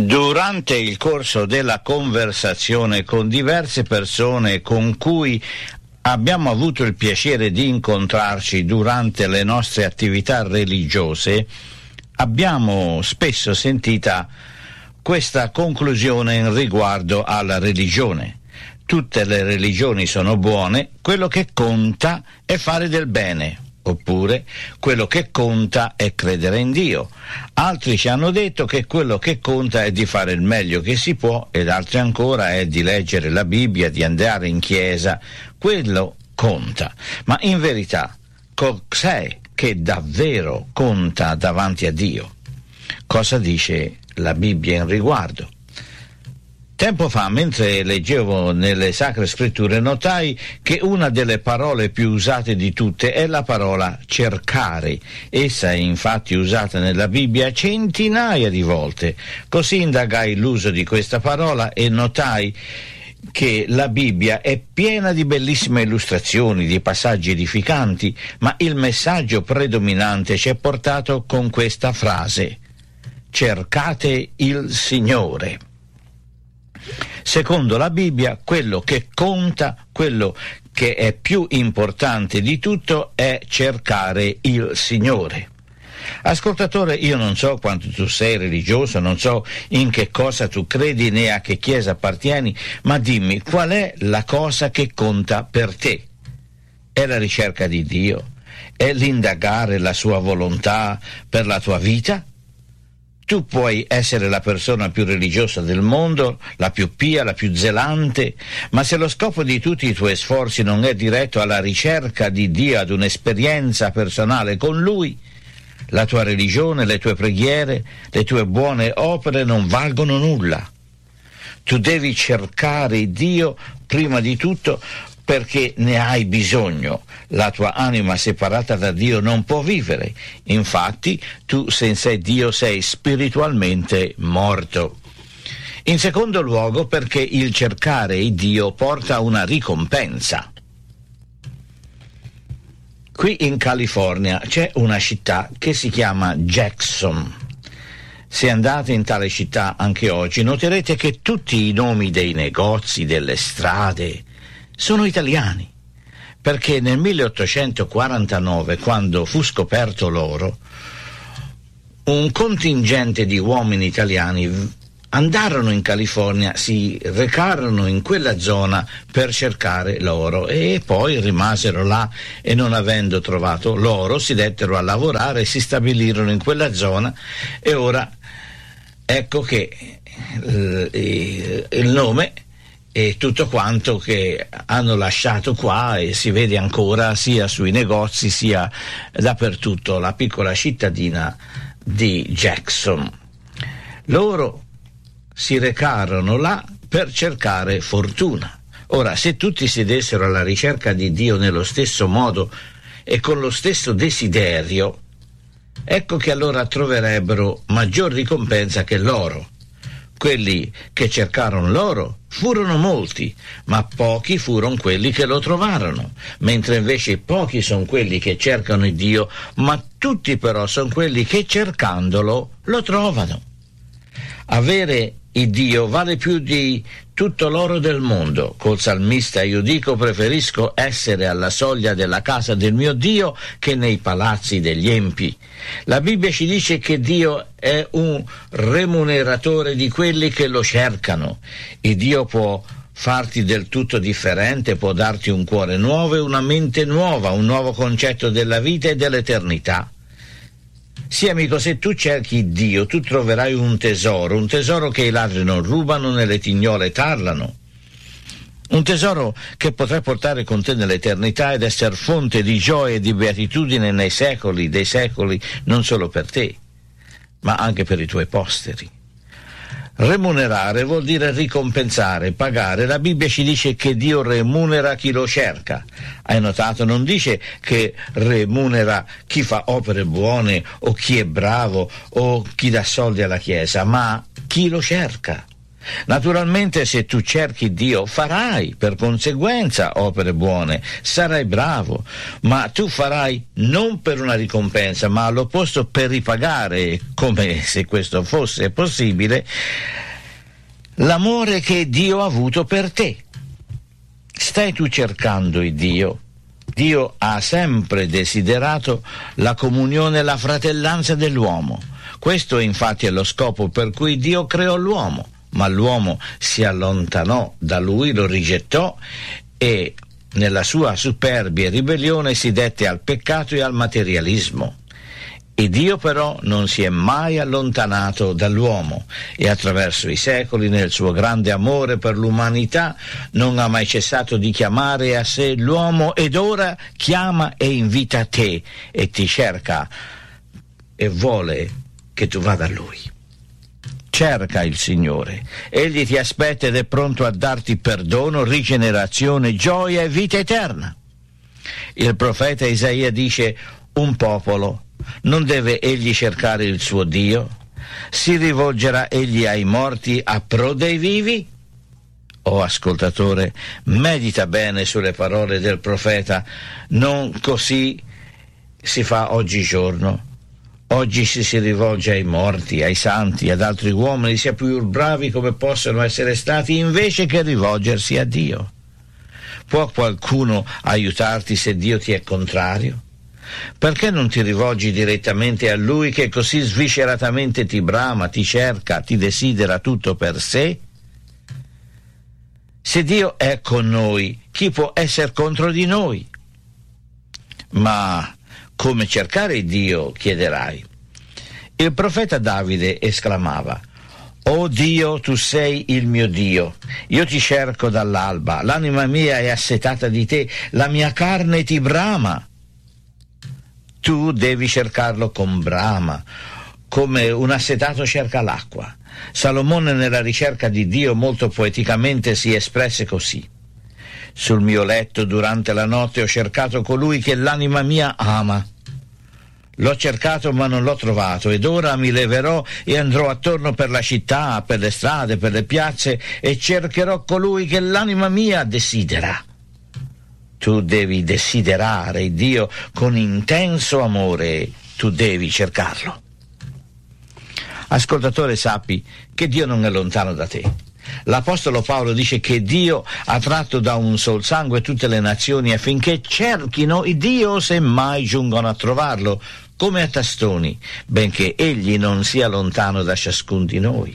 Durante il corso della conversazione con diverse persone con cui abbiamo avuto il piacere di incontrarci durante le nostre attività religiose, abbiamo spesso sentita questa conclusione in riguardo alla religione. Tutte le religioni sono buone, quello che conta è fare del bene. Oppure, quello che conta è credere in Dio. Altri ci hanno detto che quello che conta è di fare il meglio che si può, ed altri ancora è di leggere la Bibbia, di andare in chiesa. Quello conta. Ma in verità, cos'è che davvero conta davanti a Dio? Cosa dice la Bibbia in riguardo? Tempo fa, mentre leggevo nelle Sacre Scritture, notai che una delle parole più usate di tutte è la parola cercare. Essa è infatti usata nella Bibbia centinaia di volte. Così indagai l'uso di questa parola e notai che la Bibbia è piena di bellissime illustrazioni, di passaggi edificanti, ma il messaggio predominante ci è portato con questa frase: cercate il Signore. Secondo la Bibbia, quello che conta, quello che è più importante di tutto è cercare il Signore. Ascoltatore, io non so quanto tu sei religioso, non so in che cosa tu credi né a che chiesa appartieni, ma dimmi, qual è la cosa che conta per te? È la ricerca di Dio? È l'indagare la sua volontà per la tua vita? Tu puoi essere la persona più religiosa del mondo, la più pia, la più zelante, ma se lo scopo di tutti i tuoi sforzi non è diretto alla ricerca di Dio, ad un'esperienza personale con Lui, la tua religione, le tue preghiere, le tue buone opere non valgono nulla. Tu devi cercare Dio prima di tutto perché ne hai bisogno. La tua anima separata da Dio non può vivere. Infatti, tu senza Dio sei spiritualmente morto. In secondo luogo, perché il cercare Dio porta una ricompensa. Qui in California c'è una città che si chiama Jackson. Se andate in tale città anche oggi, noterete che tutti i nomi dei negozi, delle strade, sono italiani, perché nel 1849, quando fu scoperto l'oro, un contingente di uomini italiani andarono in California, si recarono in quella zona per cercare l'oro e poi rimasero là e non avendo trovato l'oro si dettero a lavorare, si stabilirono in quella zona e ora ecco che il nome e tutto quanto che hanno lasciato qua e si vede ancora sia sui negozi sia dappertutto, la piccola cittadina di Jackson. Loro si recarono là per cercare fortuna. Ora, se tutti si dessero alla ricerca di Dio nello stesso modo e con lo stesso desiderio, ecco che allora troverebbero maggior ricompensa che l'oro. Quelli che cercarono l'oro furono molti, ma pochi furono quelli che lo trovarono, mentre invece pochi sono quelli che cercano il Dio, ma tutti però sono quelli che cercandolo lo trovano. Avere il Dio vale più di tutto l'oro del mondo. Col salmista io dico: preferisco essere alla soglia della casa del mio Dio che nei palazzi degli empi. La Bibbia ci dice che Dio è un remuneratore di quelli che lo cercano. Il Dio può farti del tutto differente, può darti un cuore nuovo e una mente nuova, un nuovo concetto della vita e dell'eternità. Sì, amico, se tu cerchi Dio, tu troverai un tesoro che i ladri non rubano né le tignole tarlano. Un tesoro che potrai portare con te nell'eternità ed essere fonte di gioia e di beatitudine nei secoli dei secoli, non solo per te, ma anche per i tuoi posteri. Remunerare vuol dire ricompensare, pagare. La Bibbia ci dice che Dio remunera chi lo cerca. Hai notato? Non dice che remunera chi fa opere buone o chi è bravo o chi dà soldi alla Chiesa, ma chi lo cerca. Naturalmente, se tu cerchi Dio, farai per conseguenza opere buone, sarai bravo, ma tu farai non per una ricompensa, ma all'opposto per ripagare, come se questo fosse possibile, l'amore che Dio ha avuto per te. Stai tu cercando il Dio? Dio ha sempre desiderato la comunione e la fratellanza dell'uomo. Questo infatti è lo scopo per cui Dio creò l'uomo. Ma l'uomo si allontanò da lui, lo rigettò e nella sua superbia e ribellione si dette al peccato e al materialismo. E Dio però non si è mai allontanato dall'uomo e attraverso i secoli, nel suo grande amore per l'umanità, non ha mai cessato di chiamare a sé l'uomo, ed ora chiama e invita te e ti cerca e vuole che tu vada a Lui. Cerca il Signore, Egli ti aspetta ed è pronto a darti perdono, rigenerazione, gioia e vita eterna. Il profeta Isaia dice: un popolo non deve egli cercare il suo Dio? Si rivolgerà egli ai morti a pro dei vivi? Oh ascoltatore, medita bene sulle parole del profeta, non così si fa oggigiorno. Oggi si rivolge ai morti, ai santi, ad altri uomini, sia più bravi come possono essere stati, invece che rivolgersi a Dio. Può qualcuno aiutarti se Dio ti è contrario? Perché non ti rivolgi direttamente a Lui, che così svisceratamente ti brama, ti cerca, ti desidera tutto per sé? Se Dio è con noi, chi può essere contro di noi? Ma come cercare Dio, chiederai. Il profeta Davide esclamava: «O Dio, tu sei il mio Dio, io ti cerco dall'alba, l'anima mia è assetata di te, la mia carne ti brama». Tu devi cercarlo con brama, come un assetato cerca l'acqua. Salomone, nella ricerca di Dio, molto poeticamente si espresse così: «Sul mio letto durante la notte ho cercato colui che l'anima mia ama. L'ho cercato ma non l'ho trovato, ed ora mi leverò e andrò attorno per la città, per le strade, per le piazze, e cercherò colui che l'anima mia desidera». Tu devi desiderare Dio con intenso amore, tu devi cercarlo. Ascoltatore, sappi che Dio non è lontano da te. L'Apostolo Paolo dice che Dio ha tratto da un sol sangue tutte le nazioni affinché cerchino il Dio se mai giungono a trovarlo, come a tastoni, benché Egli non sia lontano da ciascun di noi.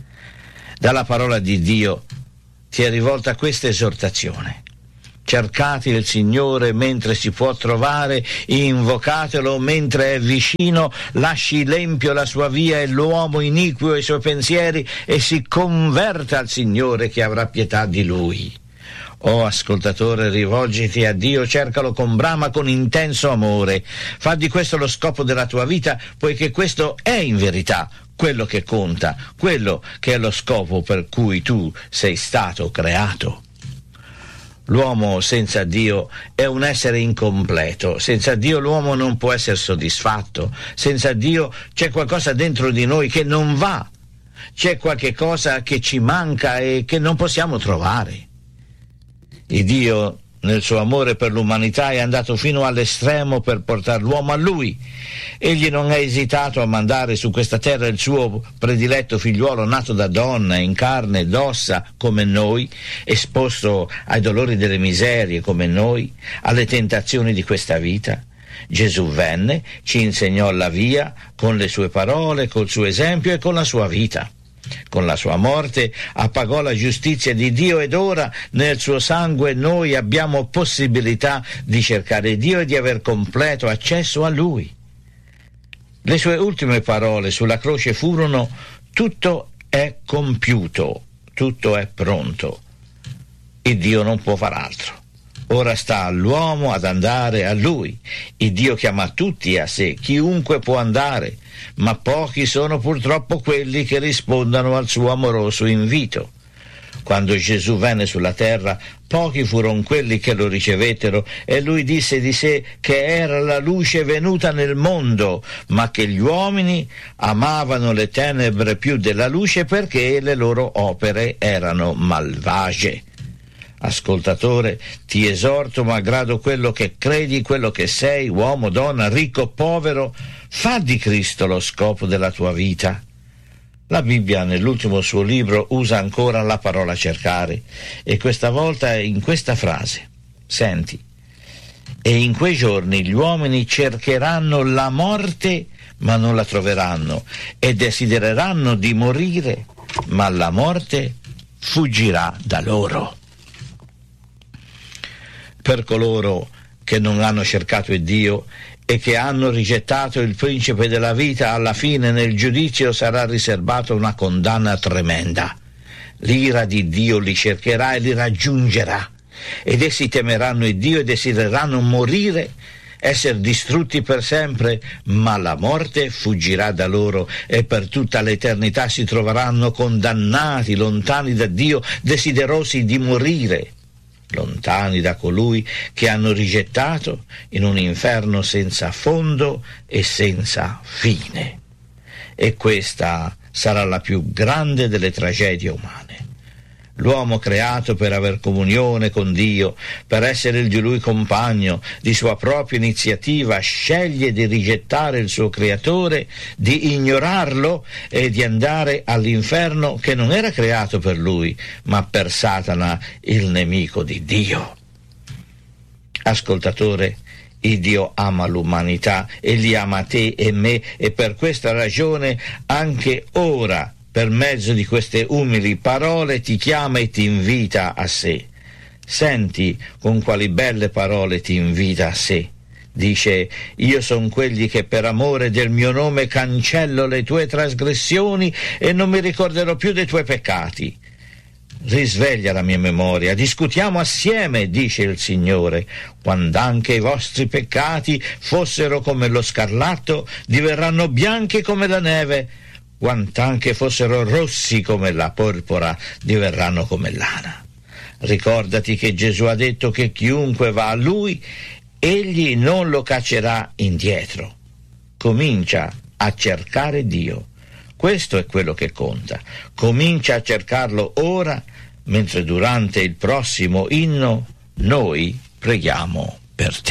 Dalla parola di Dio ti è rivolta questa esortazione: cercate il Signore mentre si può trovare, invocatelo mentre è vicino, lasci l'empio la sua via e l'uomo iniquo i suoi pensieri, e si converta al Signore, che avrà pietà di lui. Oh ascoltatore, rivolgiti a Dio, cercalo con brama, con intenso amore. Fa di questo lo scopo della tua vita, poiché questo è in verità quello che conta, quello che è lo scopo per cui tu sei stato creato. L'uomo senza Dio è un essere incompleto. Senza Dio l'uomo non può essere soddisfatto. Senza Dio c'è qualcosa dentro di noi che non va. C'è qualche cosa che ci manca e che non possiamo trovare. Il Dio, nel suo amore per l'umanità, è andato fino all'estremo per portare l'uomo a Lui. Egli non ha esitato a mandare su questa terra il suo prediletto figliuolo, nato da donna, in carne ed ossa come noi, esposto ai dolori delle miserie come noi, alle tentazioni di questa vita. Gesù venne, ci insegnò la via con le sue parole, col suo esempio e con la sua vita. Con la sua morte appagò la giustizia di Dio, ed ora nel suo sangue noi abbiamo possibilità di cercare Dio e di aver completo accesso a Lui. Le sue ultime parole sulla croce furono: tutto è compiuto, tutto è pronto. Il Dio non può far altro. Ora sta all'uomo ad andare a Lui. Il Dio chiama tutti a sé, chiunque può andare, ma pochi sono purtroppo quelli che rispondano al suo amoroso invito. Quando Gesù venne sulla terra, pochi furono quelli che lo ricevettero, e lui disse di sé che era la luce venuta nel mondo, ma che gli uomini amavano le tenebre più della luce perché le loro opere erano malvagie. Ascoltatore, ti esorto, malgrado quello che credi, quello che sei, uomo, donna, ricco, povero, fa di Cristo lo scopo della tua vita. La Bibbia nell'ultimo suo libro usa ancora la parola cercare, e questa volta in questa frase. Senti: e in quei giorni gli uomini cercheranno la morte ma non la troveranno, e desidereranno di morire ma la morte fuggirà da loro. Per coloro che non hanno cercato il Dio e che hanno rigettato il principe della vita, alla fine nel giudizio sarà riservata una condanna tremenda. L'ira di Dio li cercherà e li raggiungerà, ed essi temeranno il Dio e desidereranno morire, essere distrutti per sempre, ma la morte fuggirà da loro e per tutta l'eternità si troveranno condannati, lontani da Dio, desiderosi di morire, lontani da colui che hanno rigettato, in un inferno senza fondo e senza fine. E questa sarà la più grande delle tragedie umane. L'uomo creato per aver comunione con Dio, per essere il di Lui compagno, di sua propria iniziativa, sceglie di rigettare il suo Creatore, di ignorarlo e di andare all'inferno che non era creato per lui, ma per Satana, il nemico di Dio. Ascoltatore, il Dio ama l'umanità, Egli ama te e me, e per questa ragione anche ora, per mezzo di queste umili parole, ti chiama e ti invita a sé. Senti con quali belle parole ti invita a sé. Dice: io son quelli che per amore del mio nome cancello le tue trasgressioni e non mi ricorderò più dei tuoi peccati. Risveglia la mia memoria, discutiamo assieme, dice il Signore. Quando anche i vostri peccati fossero come lo scarlatto, diverranno bianchi come la neve. Quant'anche fossero rossi come la porpora, diverranno come lana. Ricordati che Gesù ha detto che chiunque va a Lui, Egli non lo caccerà indietro. Comincia a cercare Dio. Questo è quello che conta. Comincia a cercarlo ora, mentre durante il prossimo inno noi preghiamo per te.